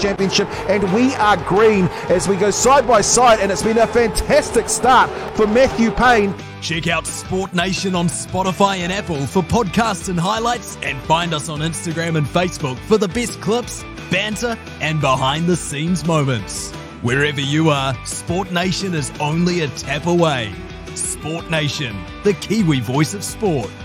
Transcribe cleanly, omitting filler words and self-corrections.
Championship, and we are green as we go side by side, and it's been a fantastic start for Matthew Payne. Check out Sport Nation on Spotify and Apple for podcasts and highlights, and find us on Instagram and Facebook for the best clips, banter, and behind-the-scenes moments. Wherever you are, Sport Nation is only a tap away. Sport Nation, the Kiwi voice of sport.